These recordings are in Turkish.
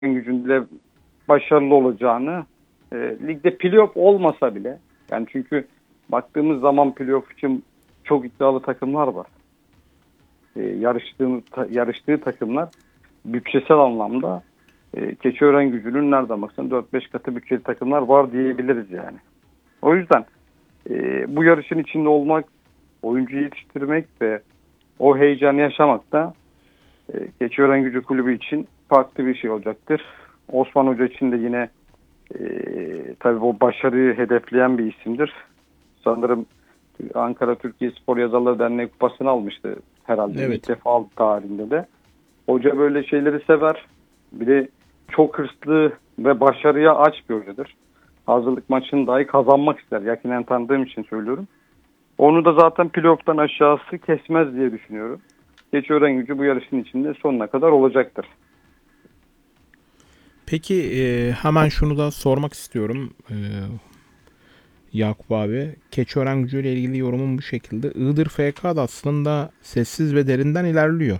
gücünde başarılı olacağını, ligde playoff olmasa bile, yani çünkü baktığımız zaman playoff için çok iddialı takımlar var. Yarıştığı takımlar bütçesel anlamda Keçiören Gücü'nün nereden baksan 4-5 katı bütçeli takımlar var diyebiliriz yani. O yüzden bu yarışın içinde olmak, oyuncu yetiştirmek ve o heyecanı yaşamak da Keçiören Gücü Kulübü için farklı bir şey olacaktır. Osman Hoca için de yine tabii o başarıyı hedefleyen bir isimdir. Sanırım Ankara Türkiye Spor Yazarları Derneği kupasını almıştı herhalde. Evet. İlk defa aldı tarihinde de. Hoca böyle şeyleri sever. Bir de çok hırslı ve başarıya aç bir hocadır. Hazırlık maçını dahi kazanmak ister. Yakinen tanıdığım için söylüyorum. Onu da zaten playoff'tan aşağısı kesmez diye düşünüyorum. Keçiören Gücü bu yarışın içinde sonuna kadar olacaktır. Peki hemen şunu da sormak istiyorum Yakup abi. Keçiören Gücü ile ilgili yorumum bu şekilde. Iğdır FK da aslında sessiz ve derinden ilerliyor.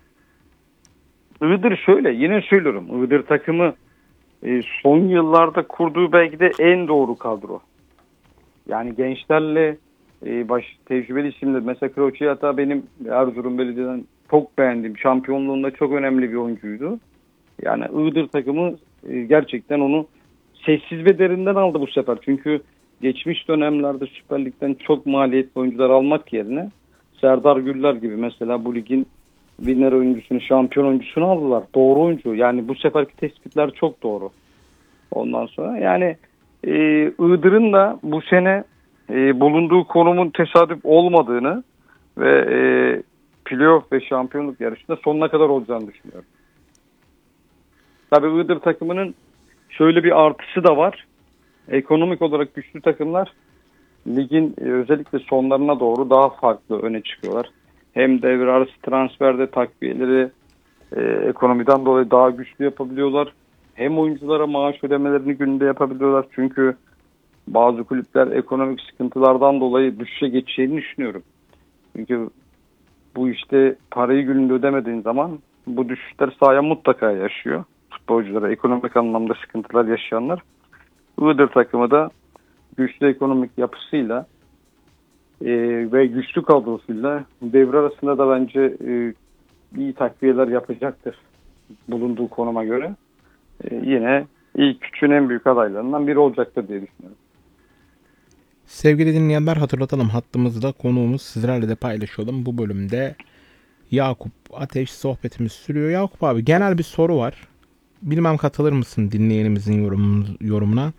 Iğdır şöyle, yine söylüyorum. Iğdır takımı son yıllarda kurduğu belki de en doğru kadro. Yani gençlerle tecrübeli isimler. Mesela Kroçi Ata benim Erzurum Belediye'den çok beğendiğim, şampiyonluğunda çok önemli bir oyuncuydu. Yani Iğdır takımı gerçekten onu sessiz ve derinden aldı bu sefer. Çünkü geçmiş dönemlerde Süper Lig'den çok maliyetli oyuncular almak yerine Serdar Güller gibi mesela bu ligin winner oyuncusunu, şampiyon oyuncusunu aldılar. Doğru oyuncu. Yani bu seferki tespitler çok doğru. Ondan sonra yani Iğdır'ın da bu sene bulunduğu konumun tesadüf olmadığını ve playoff ve şampiyonluk yarışında sonuna kadar olacağını düşünüyorum. Tabii Iğdır takımının şöyle bir artısı da var. Ekonomik olarak güçlü takımlar ligin özellikle sonlarına doğru daha farklı öne çıkıyorlar. Hem devre arası transferde takviyeleri ekonomiden dolayı daha güçlü yapabiliyorlar. Hem oyunculara maaş ödemelerini günde yapabiliyorlar. Çünkü bazı kulüpler ekonomik sıkıntılardan dolayı düşüşe geçeceğini düşünüyorum. Çünkü bu işte parayı gününde ödemediğin zaman bu düşüşler sahaya mutlaka yaşıyor. Futbolculara ekonomik anlamda sıkıntılar yaşayanlar. Iğdır takımı da güçlü ekonomik yapısıyla ve güçlü kadrosuyla devre arasında da bence iyi takviyeler yapacaktır bulunduğu konuma göre. Yine ilk üçün en büyük adaylarından biri olacaktır diye düşünüyorum. Sevgili dinleyenler, hatırlatalım, hattımızda konuğumuz, sizlerle de paylaşalım. Bu bölümde Yakup Ateş sohbetimiz sürüyor. Yakup abi, genel bir soru var. Bilmem katılır mısın dinleyenimizin yorumuna?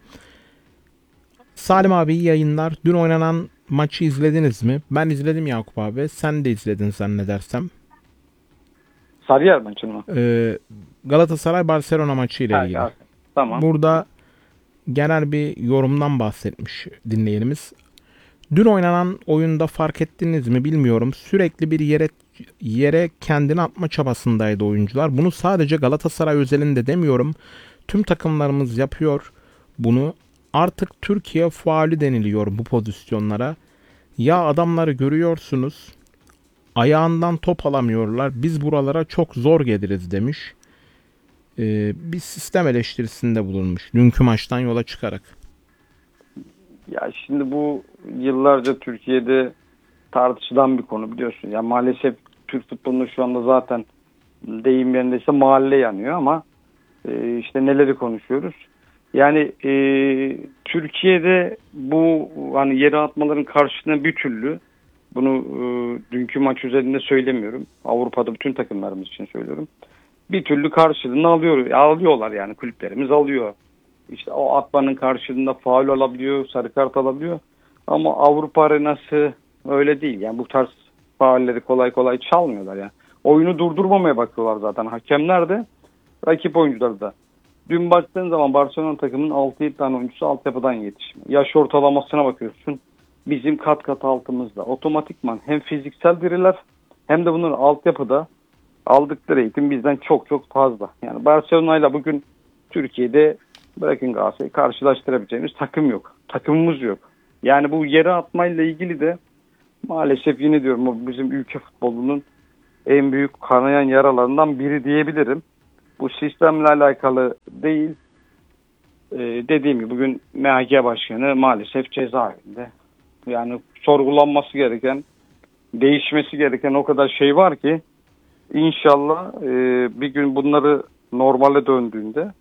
Salim abi, iyi yayınlar. Dün oynanan maçı izlediniz mi? Ben izledim Yakup abi. Sen de izledin zannedersem. Sarıyer maçını mı? Galatasaray Barcelona maçı ile ilgili. Ha, tamam. Burada genel bir yorumdan bahsetmiş dinleyenimiz. Dün oynanan oyunda fark ettiniz mi bilmiyorum. Sürekli bir yere kendini atma çabasındaydı oyuncular. Bunu sadece Galatasaray özelinde demiyorum. Tüm takımlarımız yapıyor bunu. Artık Türkiye faulü deniliyor bu pozisyonlara. Ya adamları görüyorsunuz, ayağından top alamıyorlar. Biz buralara çok zor geliriz demiş. Bir sistem eleştirisinde bulunmuş. Dünkü maçtan yola çıkarak. Ya şimdi bu yıllarca Türkiye'de tartışılan bir konu biliyorsun. Ya maalesef Türk futbolunda şu anda zaten deyim yerindeyse mahalle yanıyor ama işte neleri konuşuyoruz. Yani Türkiye'de bu hani yere atmaların karşısına bir türlü bunu dünkü maç üzerinde söylemiyorum. Avrupa'da bütün takımlarımız için söylüyorum. Bir türlü karşılığını alıyorlar yani kulüplerimiz alıyor. İşte o atmanın karşılığında faul alabiliyor, sarı kart alabiliyor. Ama Avrupa arenası öyle değil. Yani bu tarz faulleri kolay kolay çalmıyorlar yani. Oyunu durdurmamaya bakıyorlar zaten. Hakemler de, rakip oyuncular da. Dün baktığın zaman Barcelona takımının 6-7 tane oyuncusu altyapıdan yetişmiyor. Yaş ortalamasına bakıyorsun. Bizim kat kat altımızda. Otomatikman hem fiziksel diriler hem de bunların altyapıda aldıkları eğitim bizden çok çok fazla. Yani Barcelona ile bugün Türkiye'de bırakın Galatasaray'ı karşılaştırabileceğimiz takım yok. Takımımız yok. Yani bu yere atmayla ilgili de maalesef yine diyorum bizim ülke futbolunun en büyük kanayan yaralarından biri diyebilirim. Bu sistemle alakalı değil. Dediğim gibi bugün MHK Başkanı maalesef cezaevinde. Yani sorgulanması gereken, değişmesi gereken o kadar şey var ki inşallah bir gün bunları normale döndüğünde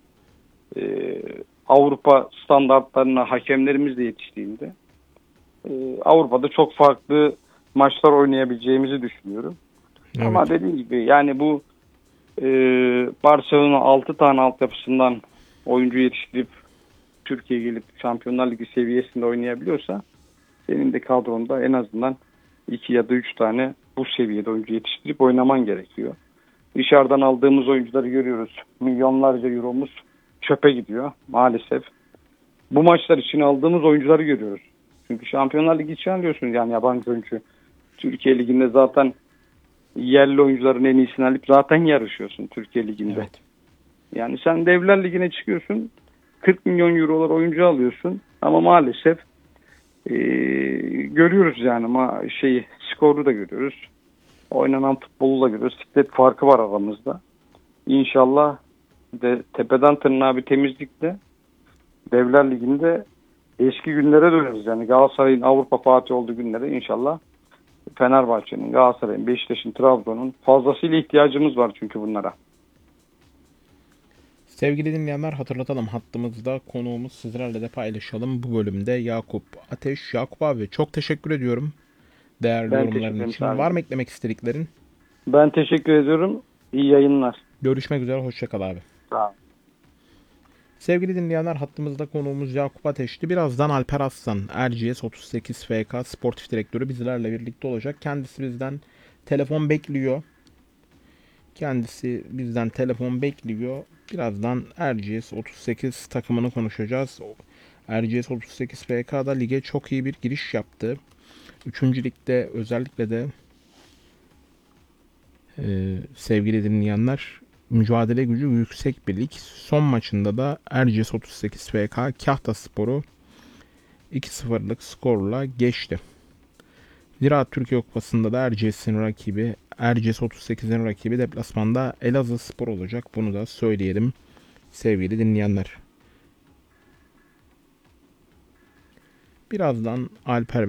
Avrupa standartlarına hakemlerimiz de yetiştiğinde Avrupa'da çok farklı maçlar oynayabileceğimizi düşünüyorum. Evet. Ama dediğim gibi yani bu Barcelona 6 tane altyapısından oyuncu yetiştirip Türkiye'ye gelip Şampiyonlar Ligi seviyesinde oynayabiliyorsa senin de kadronda en azından 2 ya da 3 tane bu seviyede oyuncu yetiştirip oynaman gerekiyor. Dışarıdan aldığımız oyuncuları görüyoruz. Milyonlarca euromuz çöpe gidiyor maalesef. Bu maçlar için aldığımız oyuncuları görüyoruz. Çünkü Şampiyonlar Ligi için alıyorsunuz yani yabancı oyuncu. Türkiye Ligi'nde zaten yerli oyuncuların en iyisini alıp zaten yarışıyorsun Türkiye Ligi'nde. Evet. Yani sen Devler Ligi'ne çıkıyorsun. 40 milyon eurolar oyuncu alıyorsun. Ama maalesef görüyoruz yani skoru da görüyoruz. Oynanan futbolu da görüyoruz. Siklet farkı var aramızda. İnşallah de tepeden tırnağa bir temizlikle Devler Ligi'nde eski günlere döneriz. Yani Galatasaray'ın Avrupa Fatih olduğu günlere inşallah Fenerbahçe'nin, Galatasaray'ın, Beşiktaş'ın, Trabzon'un fazlasıyla ihtiyacımız var çünkü bunlara. Sevgili dinleyenler, hatırlatalım, hattımızda konuğumuz, sizlerle de paylaşalım. Bu bölümde Yakup Ateş. Yakup abi çok teşekkür ediyorum değerli yorumların için. Var mı eklemek istediklerin? Ben teşekkür ediyorum. İyi yayınlar. Görüşmek üzere. Hoşça kal abi. Sağ ol. Sevgili dinleyenler, hattımızda konuğumuz Yakup Ateş'ti. Birazdan Alper Aslan, RGS 38 FK sportif direktörü bizlerle birlikte olacak. Kendisi bizden telefon bekliyor. Birazdan RGS 38 takımını konuşacağız. RGS 38 FK'da lige çok iyi bir giriş yaptı. 3. ligde özellikle de sevgili dinleyenler, mücadele gücü yüksek bir lig. Son maçında da RGS 38 FK Kahtaspor'u 2-0'lık skorla geçti. Ziraat Türkiye Kupası'nda da RGS 38'in rakibi deplasmanda Elazığspor olacak. Bunu da söyleyelim sevgili dinleyenler. Birazdan Alper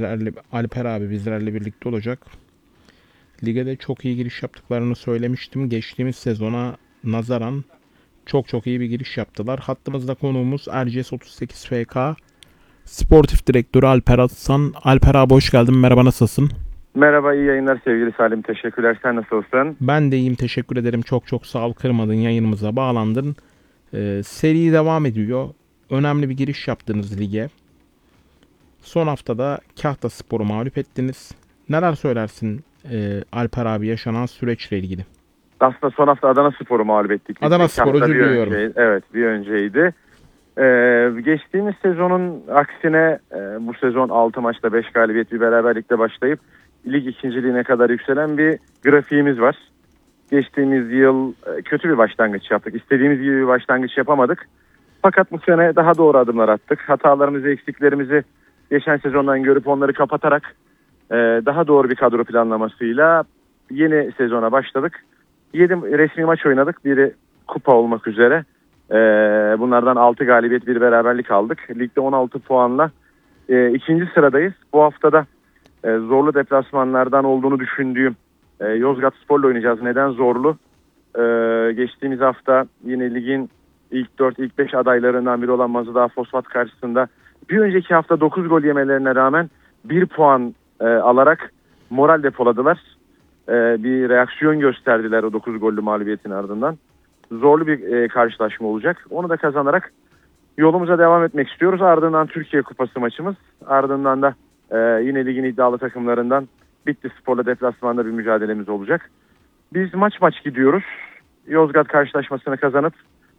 abi bizlerle birlikte olacak. Lige de çok iyi giriş yaptıklarını söylemiştim. Geçtiğimiz sezona nazaran çok iyi bir giriş yaptılar. Hattımızda konuğumuz RGS 38 FK sportif direktörü Alper Aslan. Alper abi hoş geldin. Merhaba, nasılsın? Merhaba, iyi yayınlar sevgili Salim. Teşekkürler. Sen nasılsın? Ben de iyiyim. Teşekkür ederim. Çok sağ ol. Kırmadın, yayınımıza bağlandın. Seri devam ediyor. Önemli bir giriş yaptınız lige. Son haftada Kahtaspor'u mağlup ettiniz. Neler söylersin Alper abi yaşanan süreçle ilgili? Aslında son hafta Adanaspor'u mağlup ettik. Adanaspor'u üzülüyorum. Evet, bir önceydi. Geçtiğimiz sezonun aksine bu sezon 6 maçta 5 galibiyet bir beraberlikle başlayıp lig ikinciliğine kadar yükselen bir grafiğimiz var. Geçtiğimiz yıl kötü bir başlangıç yaptık. İstediğimiz gibi bir başlangıç yapamadık. Fakat bu sene daha doğru adımlar attık. Hatalarımızı, eksiklerimizi geçen sezondan görüp onları kapatarak daha doğru bir kadro planlamasıyla yeni sezona başladık. 7 resmi maç oynadık. Biri kupa olmak üzere. Bunlardan 6 galibiyet bir beraberlik aldık. Ligde 16 puanla ikinci sıradayız. Bu haftada zorlu deplasmanlardan olduğunu düşündüğüm Yozgatspor'la oynayacağız. Neden zorlu? Geçtiğimiz hafta yine ligin ilk 4, ilk 5 adaylarından biri olan Mazıdağ Fosfat karşısında bir önceki hafta 9 gol yemelerine rağmen 1 puan alarak moral depoladılar. Bir reaksiyon gösterdiler o 9 gollü mağlubiyetin ardından. Zorlu bir karşılaşma olacak. Onu da kazanarak yolumuza devam etmek istiyoruz. Ardından Türkiye Kupası maçımız. Ardından da yine ligin iddialı takımlarından Bitlisspor'la deplasmanda bir mücadelemiz olacak. Biz maç gidiyoruz. Yozgat karşılaşmasını kazanıp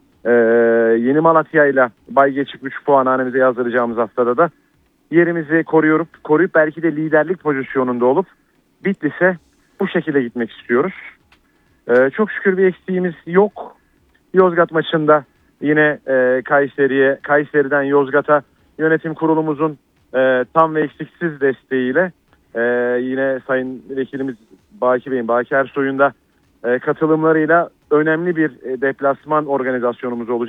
Yeni Malatya ile bay geçip 3 puan hanemize yazdıracağımız haftada da yerimizi koruyup belki de liderlik pozisyonunda olup Bitlis'e bu şekilde gitmek istiyoruz. Çok şükür bir eksiğimiz yok. Yozgat maçında yine Kayseri'den Yozgat'a yönetim kurulumuzun tam ve eksiksiz desteğiyle yine Sayın Vekilimiz Baki Ersoy'un da katılımlarıyla önemli bir deplasman organizasyonumuz olacak.